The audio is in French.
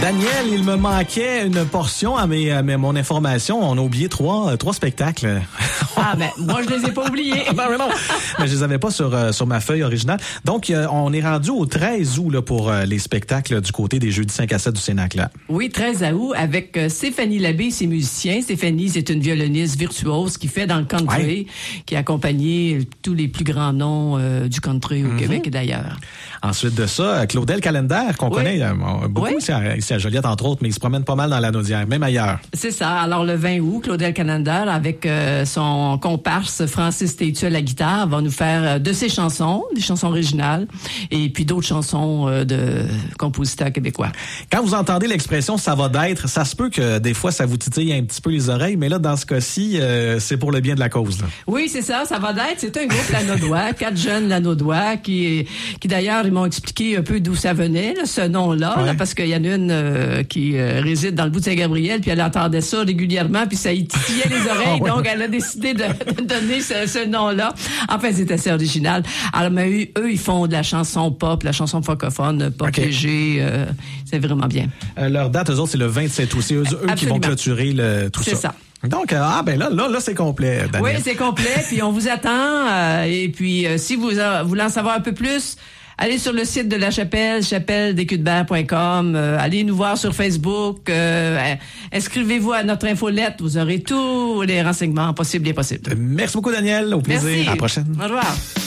Daniel, il me manquait une portion à mon information. On a oublié trois spectacles. Ah, ben, moi, je les ai pas oubliés. non. Mais je les avais pas sur ma feuille originale. Donc, on est rendu au 13 août là, pour les spectacles du côté des Jeudis 5 à 7 du Cénacle. Là. Oui, 13 août, avec Stéphanie Labbé et ses musiciens. Stéphanie, c'est une violoniste virtuose qui fait dans le country, qui a accompagné tous les plus grands noms du country au Québec et d'ailleurs. Ensuite de ça, Claudel Calendar, qu'on connaît beaucoup ici à Joliette, entre autres, mais il se promène pas mal dans la Naudière, même ailleurs. C'est ça. Alors, le 20 août, Claudel Calendar, avec son comparse Francis Tétu à la guitare, va nous faire de ses chansons, des chansons originales, et puis d'autres chansons de compositeurs québécois. Quand vous entendez l'expression « ça va d'être », ça se peut que des fois, ça vous titille un petit peu les oreilles, mais là, dans ce cas-ci, c'est pour le bien de la cause. Là. Oui, c'est ça va d'être. C'est un groupe lanaudois, 4 jeunes lanaudois qui d'ailleurs, ils m'ont expliqué un peu d'où ça venait, là, ce nom-là, là, parce qu'il y en a une qui réside dans le bout de Saint-Gabriel, puis elle entendait ça régulièrement, puis ça y titillait les oreilles, donc elle a décidé de donner ce nom-là. Enfin, c'est assez original. Alors, mais eux, ils font de la chanson pop, la chanson francophone, pop léger, c'est vraiment bien. Leur date, eux autres, c'est le 27 août. C'est eux qui vont clôturer tout ça. C'est ça. Donc, là, c'est complet, Daniel. Oui, c'est complet, puis on vous attend. Et puis, si vous voulez en savoir un peu plus, allez sur le site de la Chapelle, chapeldescudebert.com. Allez nous voir sur Facebook. Inscrivez-vous à notre infolette. Vous aurez tous les renseignements possibles et impossibles. Merci beaucoup, Daniel. Au plaisir. Merci. À la prochaine. Au revoir.